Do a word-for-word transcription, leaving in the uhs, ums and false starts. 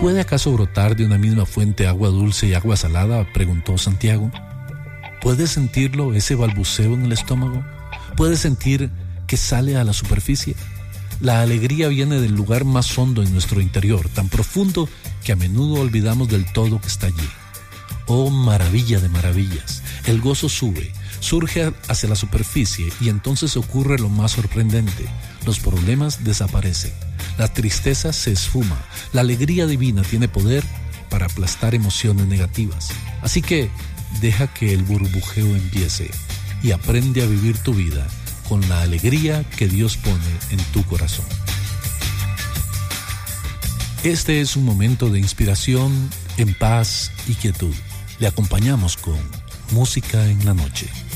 ¿Puede acaso brotar de una misma fuente agua dulce y agua salada?, preguntó Santiago. ¿Puedes sentirlo, ese balbuceo en el estómago? ¿Puedes sentir que sale a la superficie? La alegría viene del lugar más hondo en nuestro interior, tan profundo que a menudo olvidamos del todo que está allí. Oh, maravilla de maravillas, el gozo sube, surge hacia la superficie y entonces ocurre lo más sorprendente. Los problemas desaparecen, la tristeza se esfuma, la alegría divina tiene poder para aplastar emociones negativas. Así que deja que el burbujeo empiece y aprende a vivir tu vida con la alegría que Dios pone en tu corazón. Este es un momento de inspiración, en paz y quietud. Le acompañamos con Música en la Noche.